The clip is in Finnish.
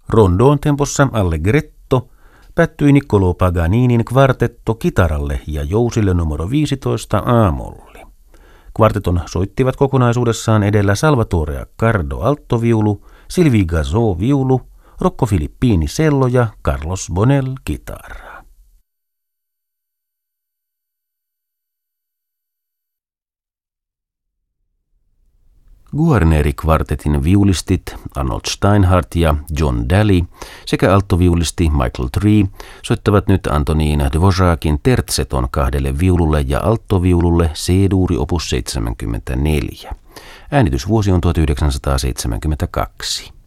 Rondoon tempossa Allegretto päättyi Niccolò Paganinin kvartetto kitaralle ja jousille numero 15 A-molli. Kvarteton soittivat kokonaisuudessaan edellä Salvatore Accardo alttoviulu, Sylvie Gazzot viulu, Rocco Filippini cello ja Carlos Bonell kitara. Guarneri-kvartetin viulistit Arnold Steinhardt ja John Daly sekä alttoviulisti Michael Tree soittavat nyt Antonín Dvořákin tertseton kahdelle viululle ja alttoviululle C-duuri opus 74. Äänitysvuosi on 1972.